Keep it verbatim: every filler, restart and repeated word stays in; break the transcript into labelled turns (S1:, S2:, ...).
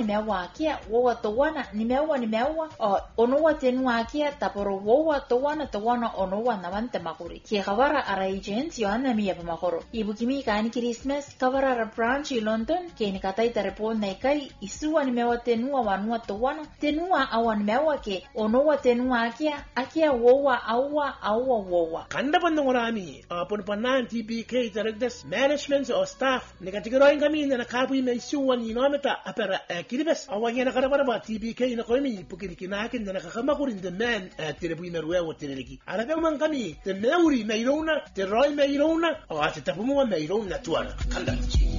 S1: nimewa kia wowa towana nimewa nimewa o onowa tenua kia taporo wowa towana towana onowa nawante makuri kia kawara ara agency yohana miya pamakoro ibukimi kani Christmas kawara ara branch i London ke nikatai tarepon naikai isuwa nimewa tenua wanua towana tenua awa nimewa ke onowa tenua kia akia wowa awa awa wowa
S2: kanda pandongorami apon panan T B K directors management or staff nikatikiroin kami na nakabu may isuwa ni nometa apera kiribes awanya na karabara ba T B K na koimi pukirikinakin na nakakamakurin the man tirebu imeruewa tireliki arabe man kami te meuri meirona te roi meirona o ate tapumu meirona tuana kanda